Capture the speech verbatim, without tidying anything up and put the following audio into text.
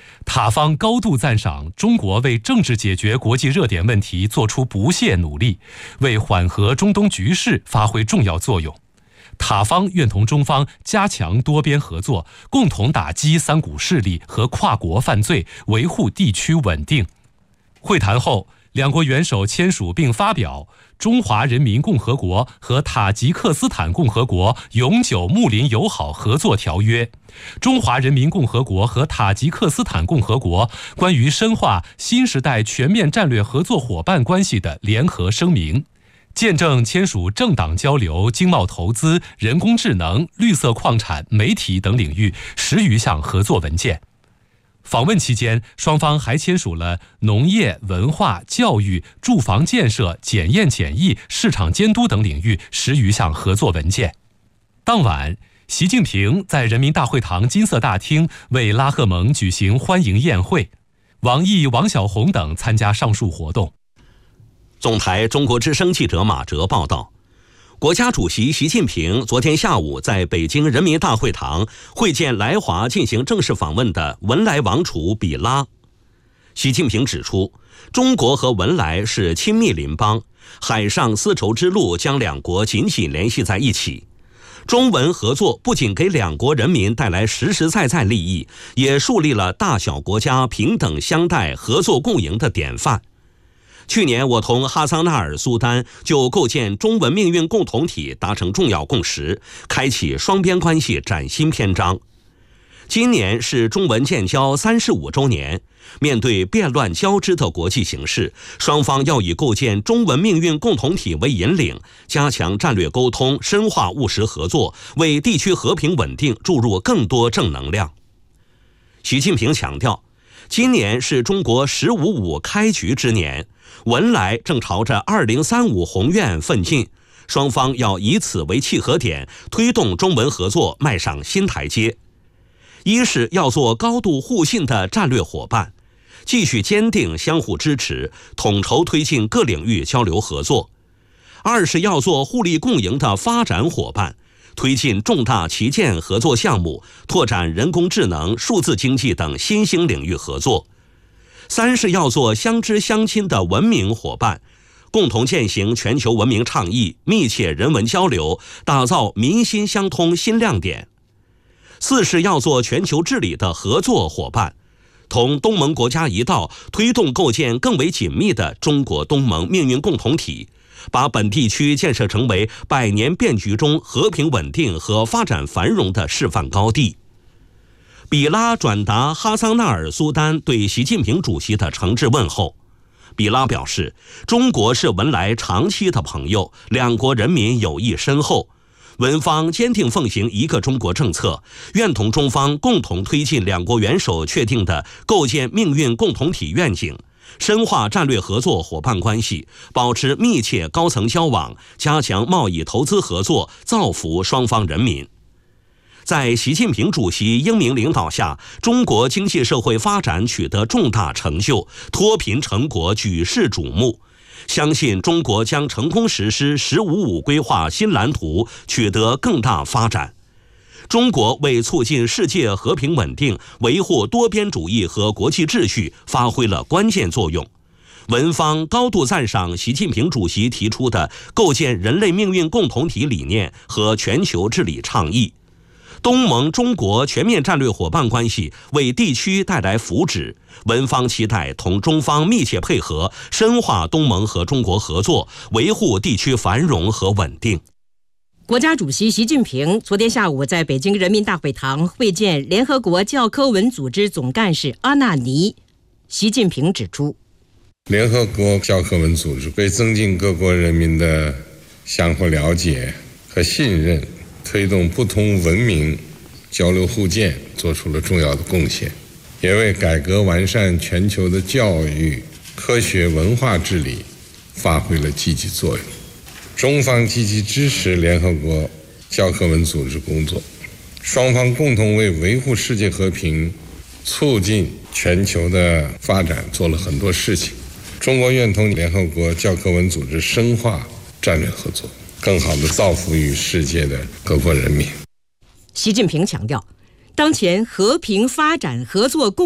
塔方高度赞赏中国为政治解决国际热点问题做出不懈努力，为缓和中东局势发挥重要作用。塔方愿同中方加强多边合作，共同打击三股势力和跨国犯罪，维护地区稳定。会谈后，两国元首签署并发表《中华人民共和国和塔吉克斯坦共和国永久睦邻友好合作条约》、《中华人民共和国和塔吉克斯坦共和国关于深化新时代全面战略合作伙伴关系的联合声明》，见证签署政党交流、经贸投资、人工智能、绿色矿产、媒体等领域十余项合作文件。访问期间，双方还签署了农业、文化、教育、住房建设、检验检疫、市场监督等领域十余项合作文件。当晚，习近平在人民大会堂金色大厅为拉赫蒙举行欢迎宴会，王毅、王晓红等参加上述活动。 总台中国之声记者马哲报道，国家主席习近平昨天下午在北京人民大会堂会见来华进行正式访问的文莱王储比拉。习近平指出，中国和文莱是亲密邻邦，海上丝绸之路将两国紧紧联系在一起。中文合作不仅给两国人民带来实实在在利益，也树立了大小国家平等相待、合作共赢的典范。去年我同哈桑纳尔苏丹就构建中文命运共同体达成重要共识，开启双边关系崭新篇章。今年是中文建交三十五周年，面对变乱交织的国际形势，双方要以构建中文命运共同体为引领，加强战略沟通，深化务实合作，为地区和平稳定注入更多正能量。习近平强调，今年是中国十五五开局之年，文莱正朝着二零三五宏愿奋进，双方要以此为契合点，推动中文合作迈上新台阶。一是要做高度互信的战略伙伴，继续坚定相互支持，统筹推进各领域交流合作；二是要做互利共赢的发展伙伴，推进重大旗舰合作项目，拓展人工智能、数字经济等新兴领域合作；三是要做相知相亲的文明伙伴，共同践行全球文明倡议，密切人文交流，打造民心相通新亮点；四是要做全球治理的合作伙伴，同东盟国家一道，推动构建更为紧密的中国东盟命运共同体，把本地区建设成为百年变局中和平稳定和发展繁荣的示范高地。比拉转达哈桑纳尔苏丹对习近平主席的诚挚问候。比拉表示，中国是文莱长期的朋友，两国人民友谊深厚，文方坚定奉行一个中国政策，愿同中方共同推进两国元首确定的构建命运共同体愿景，深化战略合作伙伴关系，保持密切高层交往，加强贸易投资合作，造福双方人民。在习近平主席英明领导下，中国经济社会发展取得重大成就，脱贫成果举世瞩目。相信中国将成功实施“十五五”规划新蓝图，取得更大发展。中国为促进世界和平稳定、维护多边主义和国际秩序发挥了关键作用。文方高度赞赏习近平主席提出的构建人类命运共同体理念和全球治理倡议。东盟中国全面战略伙伴关系为地区带来福祉，文方期待同中方密切配合，深化东盟和中国合作，维护地区繁荣和稳定。 国家主席习近平昨天下午在北京人民大会堂会见联合国教科文组织总干事阿纳尼。习近平指出， 联合国教科文组织为增进各国人民的相互了解和信任，推动不同文明交流互鉴做出了重要的贡献，也为改革完善全球的教育、科学、文化治理发挥了积极作用。中方积极支持联合国教科文组织工作，双方共同为维护世界和平、促进全球的发展做了很多事情。中国愿同联合国教科文组织深化战略合作，更好地造福于世界的各国人民。 习近平强调，当前和平发展合作共